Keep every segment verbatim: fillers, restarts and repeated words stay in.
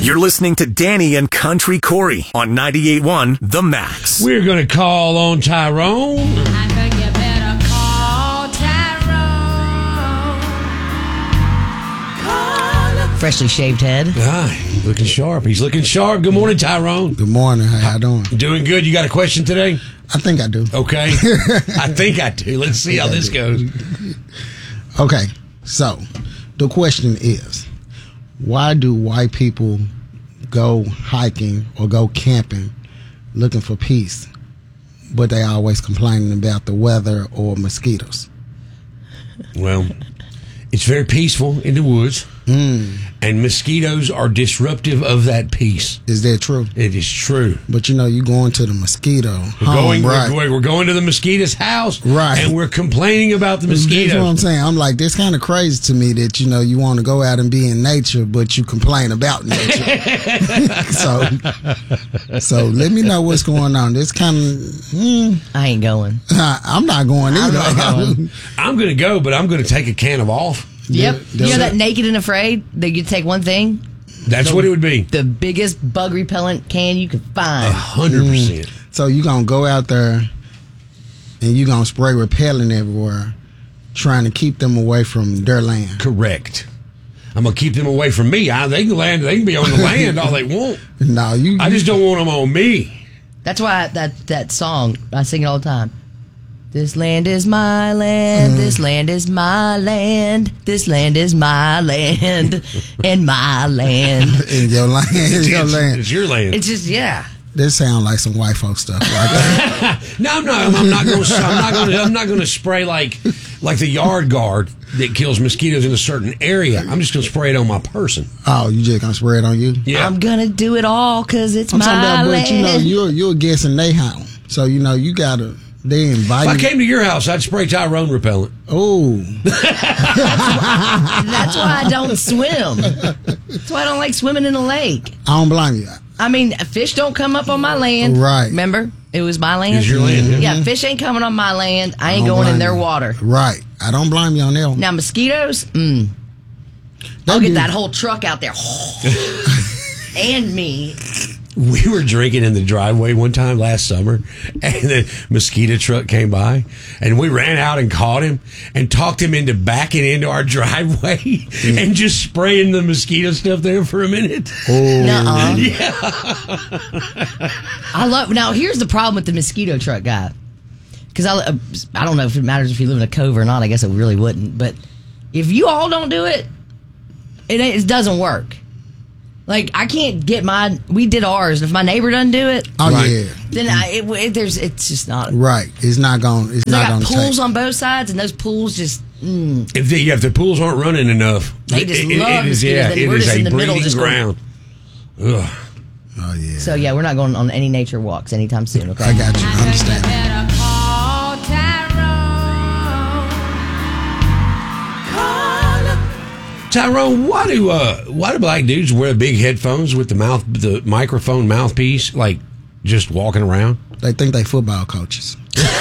You're listening to Danny and Country Corey on ninety-eight point one The Max. We're going to call on Tyrone. I think you better call Tyrone. Call Freshly shaved head. Ah, looking sharp. He's looking sharp. Good morning, Tyrone. Good morning. How y'all doing? Doing good. You got a question today? I think I do. Okay. I think I do. Let's see how this goes. Okay. So, the question is, why do white people go hiking or go camping looking for peace, but they always complaining about the weather or mosquitoes? Well, it's very peaceful in the woods, Mm. and mosquitoes are disruptive of that peace. Is that true? It is true. But you know, you going to the mosquito We're home, going, right? we're, we're going to the mosquito's house, Right. and we're complaining about the That's what I'm mosquitoes. saying. I'm like, that's kind of crazy to me that, you know, you want to go out and be in nature, but you complain about nature. so, so let me know what's going on. This kind of, mm, I ain't going. I'm not going I'm either. not going. I'm going to go, but I'm going to take a can of off. Yep. Does You know it- that Naked and Afraid? That you take one thing, That's what it would be. the biggest bug repellent can you can A find. hundred percent. So you gonna go out there and you gonna spray repellent everywhere, trying to keep them away from their land. Correct. I'm gonna keep them away from me. I, they can land. They can be on the land all they want. No, you. I just don't want them on me. That's why that that song I sing it all the time. This land is my land. This land is my land. This land is my land and my land. in your land. In your It's, land. it's your land. It's just yeah. This sound like some white folk stuff. Like that. No, I'm not. I'm not going. I'm not going. I'm not going to spray like like the yard guard that kills mosquitoes in a certain area. I'm just going to spray it on my person. Oh, you just gonna spray it on you? Yeah. I'm gonna do it all because it's I'm my talking about, land. but you know, you're you're guessing they home, so you know you gotta. They invite. If I came to your house, I'd spray Tyrone repellent. Oh, That's why I don't swim. That's why I don't like swimming in a lake. I don't blame you. I mean, fish don't come up on my land. Right. Remember? It was my land. It's your land, yeah. Yeah, fish ain't coming on my land. I ain't I don't going in blame their you. water. Right. I don't blame you on that one. Now, mosquitoes, mm, They I'll get do- that whole truck out there. And me. We were drinking in the driveway one time last summer, and the mosquito truck came by, and we ran out and caught him and talked him into backing into our driveway and just spraying the mosquito stuff there for a minute. Nuh-uh. Yeah. I love. Now, here's the problem with the mosquito truck guy. Because I, uh, I don't know if it matters if you live in a cove or not. I guess it really wouldn't. But if you all don't do it, it, ain't- it doesn't work. Like, I can't get my. We did ours. If my neighbor doesn't do it, Oh Right. yeah. then I, it, it, there's. It's just not. Right. It's not going. It's I not got going to pools take. on both sides, and those pools just. Mm, If the, yeah, if the pools aren't running enough, They just it, it- love it is, mosquitoes, yeah, then it we're is just a in the middle breeding just going- ground. Ugh. Oh yeah. so yeah, we're not going on any nature walks anytime soon. Okay. I got you. I understand. better call Tyrone. Call Tyrone, why do uh, why do black dudes wear big headphones with the mouth, the microphone mouthpiece, like just walking around? They think they football coaches.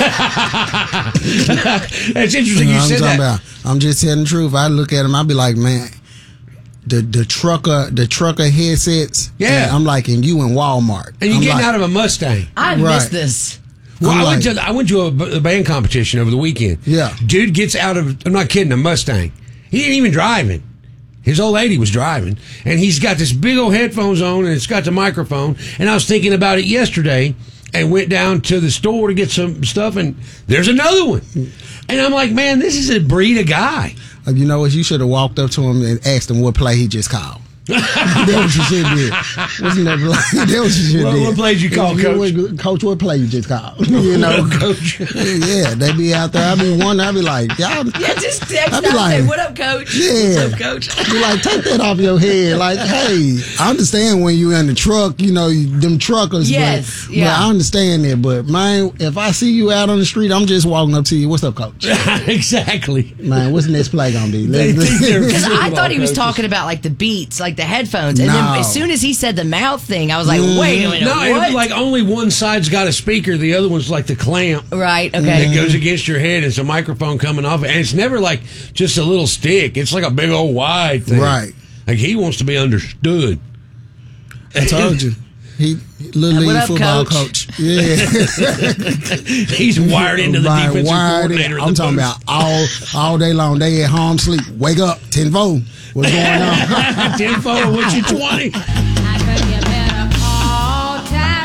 That's interesting. You You know what I'm said talking that. about? I'm just telling the truth. I look at them. I be like, man, the the trucker the trucker headsets. Yeah. and I'm like, and you in Walmart. And you're I'm getting like, out of a Mustang. I Right. missed this. Well, I'm I went like- to I went to a, b- a band competition over the weekend. Yeah. Dude gets out of, I'm not kidding, a Mustang. He ain't even driving. His old lady was driving, and he's got this big old headphones on, and it's got the microphone. And I was thinking about it yesterday, and went down to the store to get some stuff, and there's another one. And I'm like, man, this is a breed of guy. Uh, You know what? You should have walked up to him and asked him what play he just called. That was you should did. Wasn't that play? That was you should What- did. what plays you call, Yeah, Coach? what- Coach, what play you just called? You know, Coach. Yeah, they be out there. I be wondering. I be like, y'all. Yeah, just text I out be and say, like- "What up, coach? Yeah. What's up, coach?" Be like, take that off your head. Like, hey, I understand when you in the truck, you know, you- them truckers. Yes, but, yeah. but I understand that. But man, if I see you out on the street, I'm just walking up to you. What's up, coach? Exactly. Man, what's the next play gonna be? They Let's- think they're- Because I Football thought he was coaches. talking about like the beats, like the headphones, and then No. as soon as he said the mouth thing, I was like, "Wait a minute, No, it'd what?" be like only one side's got a speaker, the other one's like the clamp. right? That Okay. goes against your head. It's a microphone coming off, and it's never like just a little stick. It's like a big old wide thing. Right. Like he wants to be understood. I told you. He little What league up, football coach? coach. Yeah. He's wired into the Right, defensive wired in. coordinator. in I'm the talking booth. about all all day long. They at home sleep. Wake up, ten four. What's going on? ten four, what's your twenty? I think you better call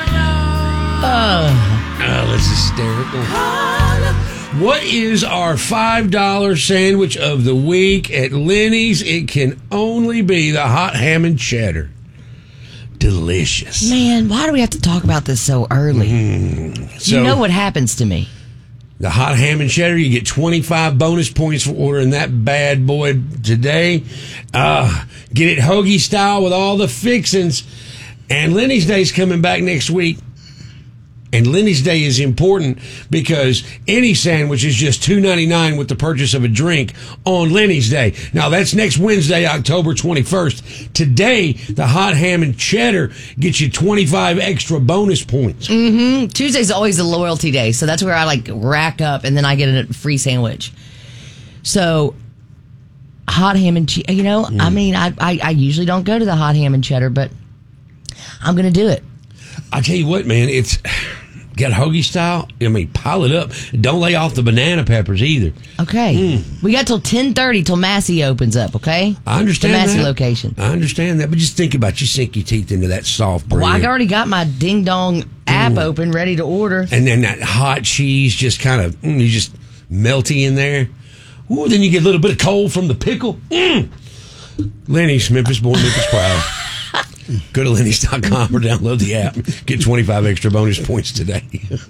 Tyrone. Oh, that's hysterical. What is our five dollar sandwich of the week at Lenny's? It can only be the hot ham and cheddar. Delicious. Man, why do we have to talk about this so early? So, You know what happens to me. the hot ham and cheddar, you get twenty-five bonus points for ordering that bad boy today. Uh, get it hoagie style with all the fixings. And Lenny's Day's coming back next week. And Lenny's Day is important because any sandwich is just two ninety-nine with the purchase of a drink on Lenny's Day. Now, that's next Wednesday, October twenty-first. Today, the hot ham and cheddar gets you twenty-five extra bonus points. Mm-hmm. Tuesday's always a loyalty day, so that's where I like rack up and then I get a free sandwich. So, hot ham and cheddar, you know, I mean, I, I, I usually don't go to the hot ham and cheddar, but I'm going to do it. I tell you what, man, it's got hoagie style. I mean, pile it up. Don't lay off the banana peppers either. Okay. We got till ten thirty till Massey opens up, okay? I understand The Massey that. location. I understand that, but just think about it. You sink your teeth into that soft bread. Well, I already got my Ding Dong app open, ready to order. And then that hot cheese just kind of, mm, you just melty in there. Ooh, then you get a little bit of cold from the pickle. Mm. Lenny's, Memphis born, Memphis proud. Go to Lenny's dot com or download the app. Get twenty-five extra bonus points today.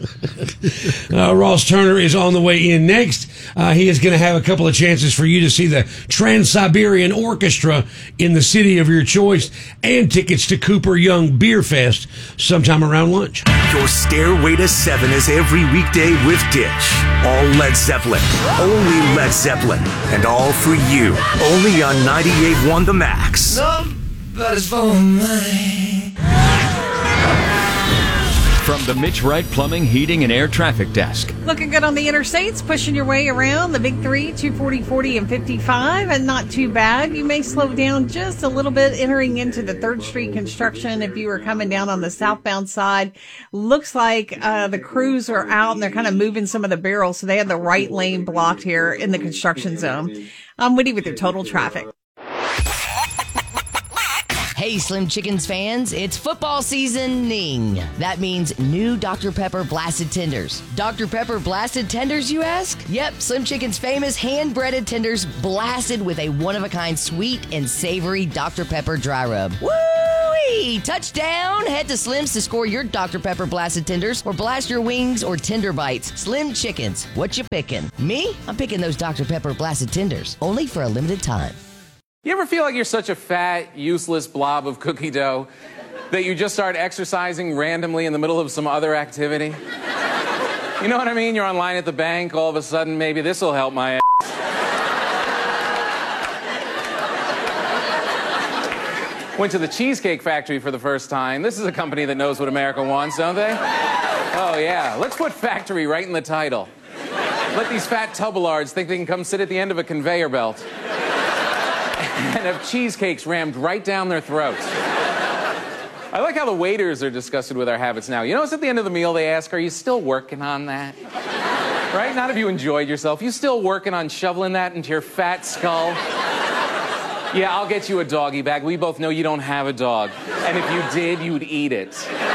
uh, Ross Turner is on the way in next. Uh, he is going to have a couple of chances for you to see the Trans-Siberian Orchestra in the city of your choice and tickets to Cooper Young Beer Fest sometime around lunch. Your stairway to seven is every weekday with Ditch. All Led Zeppelin. Only Led Zeppelin. And all for you. Only on ninety-eight point one The Max. From the Mitch Wright Plumbing, Heating, and Air Traffic Desk. Looking good on the interstates, pushing your way around the big three, two forty, forty, and fifty-five, and not too bad. You may slow down just a little bit entering into the third Street construction if you were coming down on the southbound side. Looks like uh, the crews are out and they're kind of moving some of the barrels, so they have the right lane blocked here in the construction zone. I'm Woody with your total traffic. Hey, Slim Chickens fans, it's football seasoning. That means new Doctor Pepper Blasted Tenders. Doctor Pepper Blasted Tenders, you ask? Yep, Slim Chicken's famous hand-breaded tenders blasted with a one-of-a-kind sweet and savory Doctor Pepper dry rub. Woo-wee! Touchdown! Head to Slim's to score your Doctor Pepper Blasted Tenders or blast your wings or tender bites. Slim Chickens, what you picking? Me? I'm picking those Doctor Pepper Blasted Tenders, only for a limited time. You ever feel like you're such a fat, useless blob of cookie dough that you just start exercising randomly in the middle of some other activity? You know what I mean? You're online at the bank, all of a sudden, maybe this will help my ass. Went to the Cheesecake Factory for the first time. This is a company that knows what America wants, don't they? Oh, yeah. Let's put factory right in the title. Let these fat tubelards think they can come sit at the end of a conveyor belt and have cheesecakes rammed right down their throats. I like how the waiters are disgusted with our habits now. You notice at the end of the meal they ask, are you still working on that? Right? Not if you enjoyed yourself. You still working on shoveling that into your fat skull? Yeah, I'll get you a doggy bag. We both know you don't have a dog. And if you did, you'd eat it.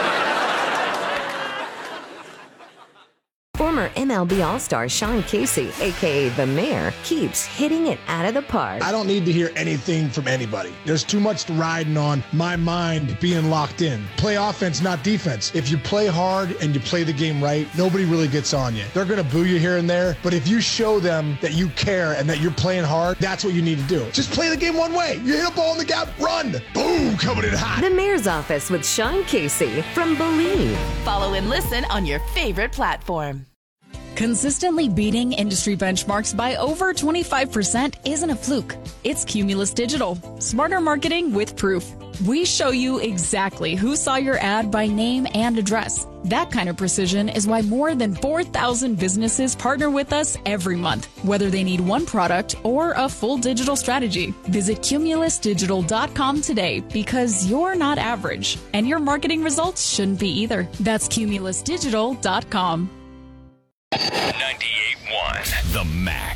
Former M L B All-Star Sean Casey, a k a. The Mayor, keeps hitting it out of the park. I don't need to hear anything from anybody. There's too much riding on my mind being locked in. Play offense, not defense. If you play hard and you play the game right, nobody really gets on you. They're going to boo you here and there, but if you show them that you care and that you're playing hard, that's what you need to do. Just play the game one way. You hit a ball in the gap, run. Boom, coming in hot. The Mayor's Office with Sean Casey from Believe. Follow and listen on your favorite platform. Consistently beating industry benchmarks by over twenty-five percent isn't a fluke. It's Cumulus Digital. Smarter marketing with proof. We show you exactly who saw your ad by name and address. That kind of precision is why more than four thousand businesses partner with us every month, whether they need one product or a full digital strategy. Visit Cumulus Digital dot com today because you're not average, and your marketing results shouldn't be either. That's Cumulus Digital dot com. ninety-eight point one The Max.